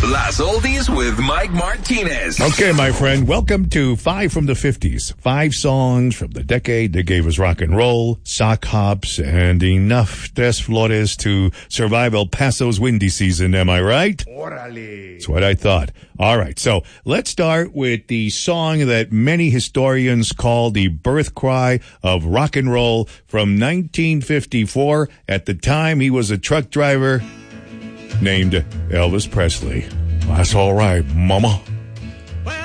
Las Oldies with Mike Martinez. Okay, my friend, welcome to 5 from the 50s. 5 songs from the decade that gave us rock and roll, sock hops, and enough Tres Flores to survive El Paso's windy season, am I right? Orale. That's what I thought. All right, so let's start with the song that many historians call the birth cry of rock and roll from 1954. At the time, he was a truck driver named Elvis Presley. That's all right, mama.